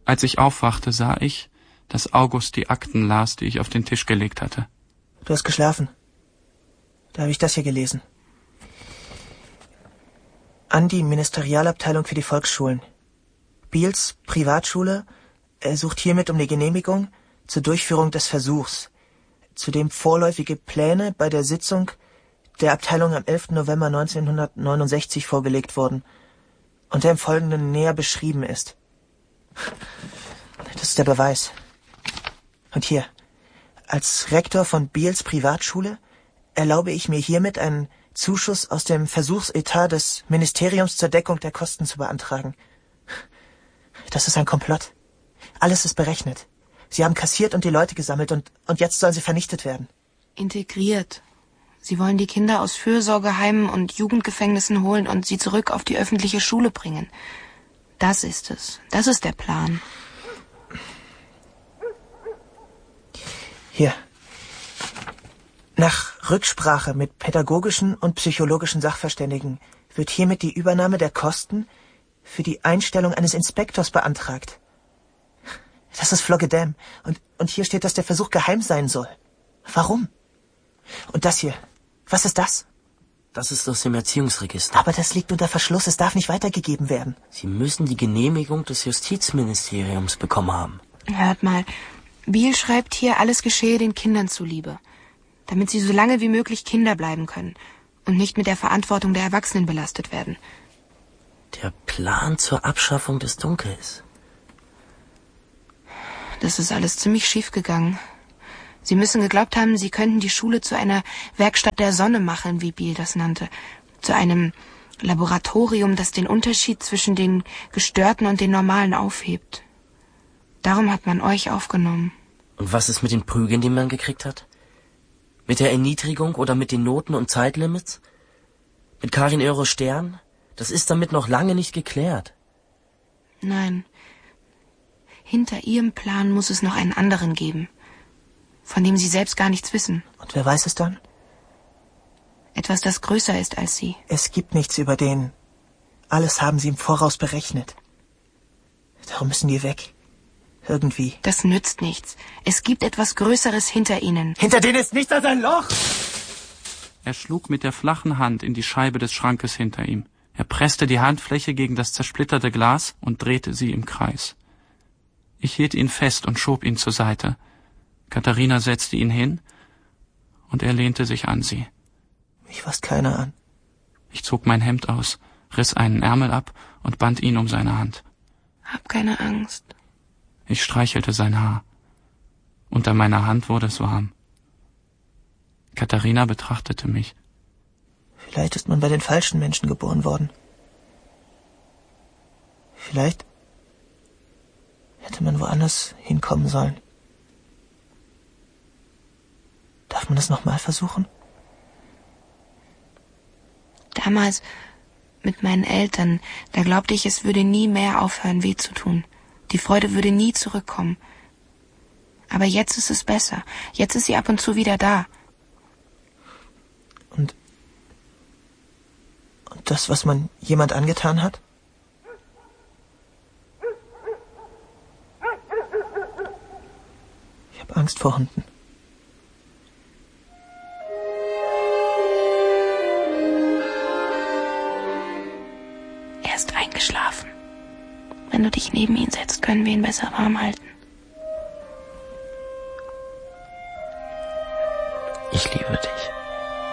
Als ich aufwachte, sah ich, dass August die Akten las, die ich auf den Tisch gelegt hatte. Du hast geschlafen. Da habe ich das hier gelesen. An die Ministerialabteilung für die Volksschulen. Beals Privatschule ersucht hiermit um die Genehmigung zur Durchführung des Versuchs, zu dem vorläufige Pläne bei der Sitzung der Abteilung am 11. November 1969 vorgelegt wurden und der im Folgenden näher beschrieben ist. Das ist der Beweis. Und hier, als Rektor von Beals Privatschule erlaube ich mir hiermit einen Zuschuss aus dem Versuchsetat des Ministeriums zur Deckung der Kosten zu beantragen. Das ist ein Komplott. Alles ist berechnet. Sie haben kassiert und die Leute gesammelt und jetzt sollen sie vernichtet werden. Integriert. Sie wollen die Kinder aus Fürsorgeheimen und Jugendgefängnissen holen und sie zurück auf die öffentliche Schule bringen. Das ist es. Das ist der Plan. Hier. Nach Rücksprache mit pädagogischen und psychologischen Sachverständigen wird hiermit die Übernahme der Kosten für die Einstellung eines Inspektors beantragt. Das ist Floggedam. Und hier steht, dass der Versuch geheim sein soll. Warum? Und das hier. Was ist das? Das ist aus dem Erziehungsregister. Aber das liegt unter Verschluss. Es darf nicht weitergegeben werden. Sie müssen die Genehmigung des Justizministeriums bekommen haben. Hört mal. Beal schreibt hier, alles geschehe den Kindern zuliebe. Damit sie so lange wie möglich Kinder bleiben können und nicht mit der Verantwortung der Erwachsenen belastet werden. Der Plan zur Abschaffung des Dunkels. Das ist alles ziemlich schief gegangen. Sie müssen geglaubt haben, sie könnten die Schule zu einer Werkstatt der Sonne machen, wie Beal das nannte. Zu einem Laboratorium, das den Unterschied zwischen den Gestörten und den Normalen aufhebt. Darum hat man euch aufgenommen. Und was ist mit den Prügeln, die man gekriegt hat? Mit der Erniedrigung oder mit den Noten und Zeitlimits? Mit Karin Euro Stern? Das ist damit noch lange nicht geklärt. Nein. Hinter ihrem Plan muss es noch einen anderen geben, von dem sie selbst gar nichts wissen. Und wer weiß es dann? Etwas, das größer ist als sie. Es gibt nichts über den. Alles haben sie im Voraus berechnet. Darum müssen die weg. Irgendwie. Das nützt nichts. Es gibt etwas Größeres hinter ihnen. Hinter denen ist nichts als ein Loch! Er schlug mit der flachen Hand in die Scheibe des Schrankes hinter ihm. Er presste die Handfläche gegen das zersplitterte Glas und drehte sie im Kreis. Ich hielt ihn fest und schob ihn zur Seite. Katharina setzte ihn hin und er lehnte sich an sie. Mich fasst keiner an. Ich zog mein Hemd aus, riss einen Ärmel ab und band ihn um seine Hand. Hab keine Angst. Ich streichelte sein Haar. Unter meiner Hand wurde es warm. Katharina betrachtete mich. Vielleicht ist man bei den falschen Menschen geboren worden. Vielleicht hätte man woanders hinkommen sollen. Darf man das nochmal versuchen? Damals mit meinen Eltern, da glaubte ich, es würde nie mehr aufhören, weh zu tun. Die Freude würde nie zurückkommen. Aber jetzt ist es besser. Jetzt ist sie ab und zu wieder da. Und das, was man jemand angetan hat? Ich habe Angst vor Hunden. Er ist eingeschlafen. Wenn du dich neben ihn setzt, können wir ihn besser warm halten. Ich liebe dich.